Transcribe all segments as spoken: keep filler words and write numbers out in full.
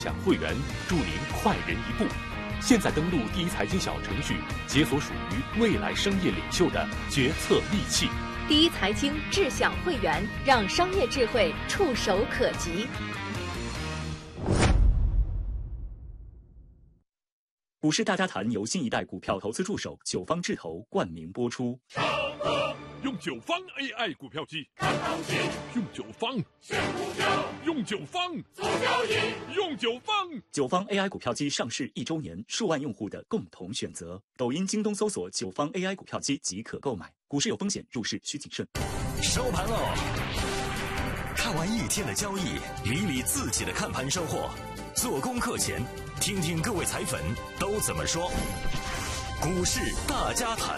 享会员，助您快人一步。现在登录第一财经小程序，解锁属于未来商业领袖的决策利器。 第一财经智享会员，让商业智慧触手可及。 股市大家谈由新一代股票投资助手九方智投冠名播出。 用九方 A I 股票机，看行情；用九方选股票，用九方做交易，用九方。 九方 A I 股票机上市一周年，数万用户的共同选择。抖音、京东搜索九方 A I 股票机即可购买。股市有风险，入市需谨慎。 收盘喽！看完一天的交易，理理自己的看盘收获。做功课前，听听各位财粉都怎么说。股市大家谈。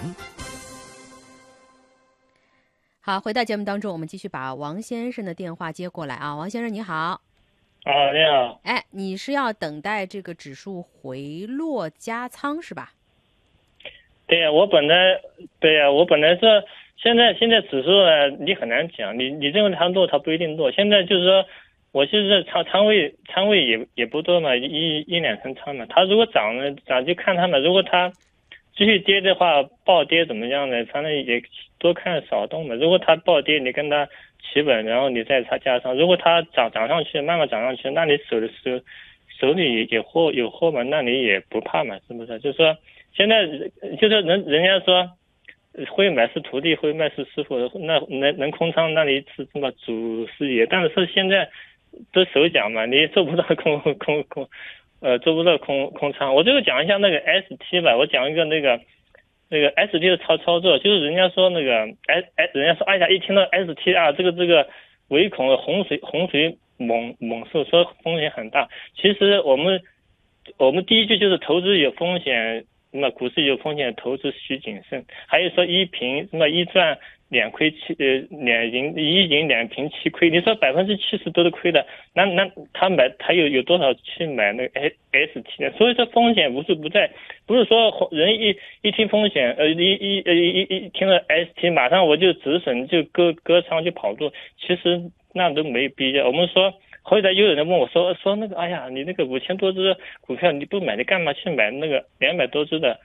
好，回到节目当中，我们继续把王先生的电话接过来啊。王先生你好。 啊，你好。 哎，你是要等待这个指数回落加仓是吧？ 对呀、啊，我本来对呀、啊，我本来是现在现在指数呢，你很难讲，你你认为它落，它不一定落。现在就是说，我就是仓仓位仓位也也不多嘛，一一两成仓嘛。它如果涨了涨就看它嘛，如果它继续跌的话，暴跌怎么样呢？反正也多看少动嘛。如果它暴跌，你跟它企稳，然后你再加上，如果它涨涨上去，慢慢涨上去，那你手的手手里有货有货嘛，那你也不怕嘛，是不是？就是说现在就是人人家说会买是徒弟，会卖是师傅，那能能空仓，那你是什么祖师爷？但是现在都手讲嘛，你做不到空空空。呃，做不到空空仓。我这个讲一下那个 S T 吧，我讲一个那个那个 S T 的操操作，就是人家说那个 S S， 人家说哎呀，一听到 S T 啊，这个这个唯恐洪水洪水猛猛兽，说风险很大。其实我们我们第一句就是投资有风险，那么股市有风险，投资需谨慎。还有说一平什么一赚两亏七呃两赢一赢两平七亏，你说百分之七十都是亏的，那那他买他有有多少去买那个 S T 呢？所以说风险无处不在，不是说人一一听风险呃一一呃一一一听到 S T 马上我就止损就割割仓就跑路，其实那都没必要。我们说后来又有人问我说说那个哎呀你那个五千多只股票你不买你干嘛去买那个两百多只的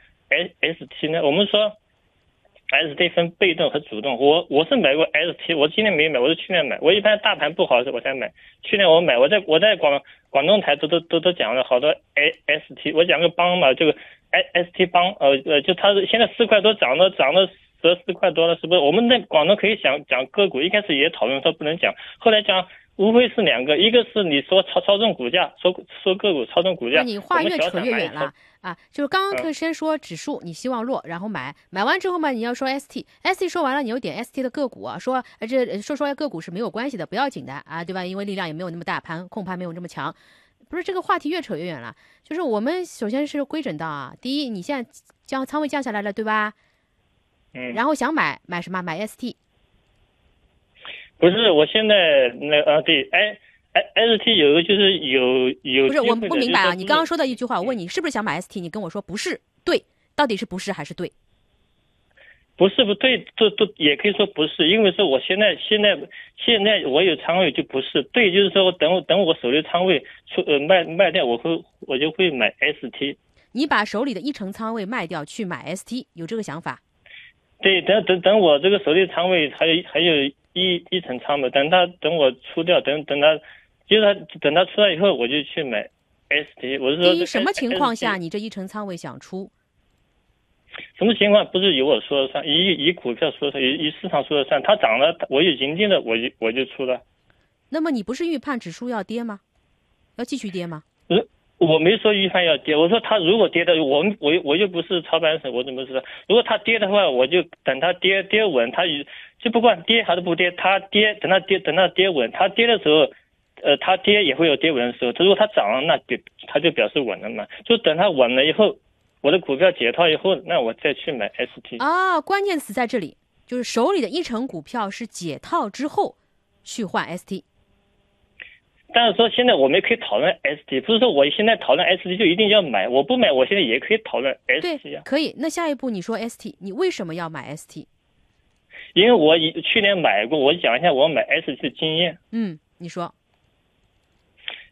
S T 呢？我们说。S T 分被动和主动，我我是买过 S T， 我今年没买，我是去年买。我一般大盘不好的时候我才买。去年我买，我在我在广广东台都都都都讲了好多 S T， 我讲个帮嘛，这个 S T 帮，呃呃，就它现在四块多涨了涨了十四块多了，是不是？我们在广东可以讲讲个股，一开始也讨论说不能讲，后来讲无非是两个，一个是你说操操纵股价，说说个股操纵股价， 你话越扯越远了。啊，就是刚刚先说指数，你希望落，然后买，买完之后嘛，你要说 S T，S T 说完了，你又点 S T 的个股啊，说呃这说说个股是没有关系的，不要紧的啊，对吧？因为力量也没有那么大，盘控盘没有这么强，不是这个话题越扯越远了。就是我们首先是规整到啊，第一，你现在降仓位降下来了，对吧？ 嗯。 然后想买买什么？买 S T。 不是，我现在那啊对，哎。S T 有个就是有有不是我不明白啊！你刚刚说的一句话，我问你是不是想买 S T， 你跟我说不是，对，到底是不是还是对？ 不是不对，都都也可以说不是，因为说我现在现在现在我有仓位就不是对，就是说等我等我手里仓位出呃卖卖掉，我会我就会买 S T。 你把手里的一成仓位卖掉去买 S T， 有这个想法？ 对，等等等我这个手里仓位还有还有一一成仓位，等它等我出掉，等等它。就是他等他出来以后，我就去买 S T。我是说， 第一，什么情况下你这一成仓位想出？ 什么情况不是由我说了算，以以股票说了算，以以市场说了算。它涨了，我有盈利了，我就我就出了。 那么你不是预判指数要跌吗？要继续跌吗？ 呃，我没说预判要跌，我说它如果跌的，我我我又不是操盘手，我怎么知道？如果它跌的话，我就等它跌跌稳，它就不管跌还是不跌，它跌等它跌等它跌稳，它跌的时候。呃，它跌也会有跌稳的时候，如果它涨了，那表它就表示稳了嘛。就等它稳了以后，我的股票解套以后，那我再去买 S T。 啊，关键词在这里，就是手里的一成股票是解套之后去换 S T。 但是说现在我们可以讨论 S T， 不是说我现在讨论 S T 就一定要买，我不买，我现在也可以讨论 S T 啊。 对，可以。那下一步你说 S T， 你为什么要买 S T？ 因为我以去年买过，我讲一下我买 S T 的经验。 嗯，你说。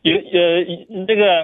有呃这个。